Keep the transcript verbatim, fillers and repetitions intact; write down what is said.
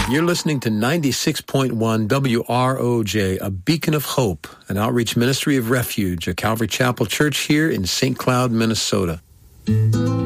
You're listening to ninety-six point one W R O J, a beacon of hope, an outreach ministry of refuge, a Calvary Chapel Church here in Saint Cloud, Minnesota.